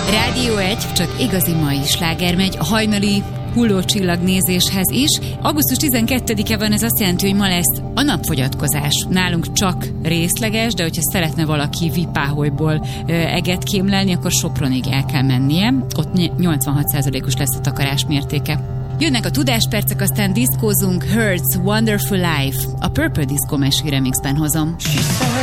Rádió 1, csak igazi mai sláger megy a hajnali hullócsillagnézéshez is. Augusztus 12-e van, ez azt jelenti, hogy ma lesz a napfogyatkozás. Nálunk csak részleges, de hogyha szeretne valaki Vipáholyból eget kémlelni, akkor Sopronig el kell mennie. Ott 86%-os lesz a takarás mértéke. Jönnek a tudáspercek, aztán diszkózunk. Hurts, Wonderful Life. A Purple Disco Machine remixben hozom.